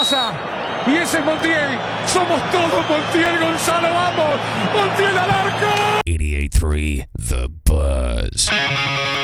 pasa. Y ese es Montiel. Somos todos Montiel, Gonzalo, vamos. Montiel al arco. 88.3 The Buzz.